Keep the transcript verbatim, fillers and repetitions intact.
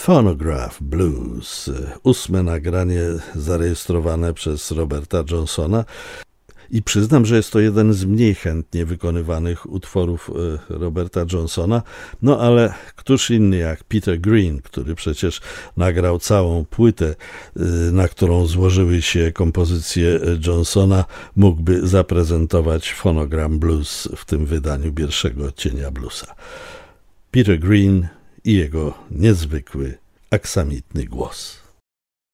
Phonograph Blues, ósme nagranie zarejestrowane przez Roberta Johnsona. I przyznam, że jest to jeden z mniej chętnie wykonywanych utworów Roberta Johnsona, no ale któż inny jak Peter Green, który przecież nagrał całą płytę, na którą złożyły się kompozycje Johnsona, mógłby zaprezentować Phonogram Blues w tym wydaniu pierwszego Cienia Bluesa. Peter Green i jego niezwykły, aksamitny głos.